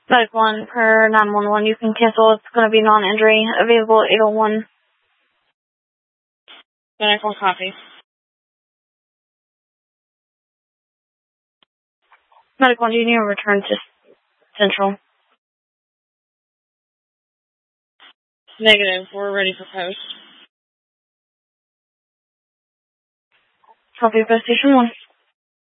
Medic 1 per 911, you can cancel. It's going to be non-injury. Available 801. Medic 1 copy. Medic 1, do you need to return to Central? Negative. We're ready for post. Copy, Post Station 1.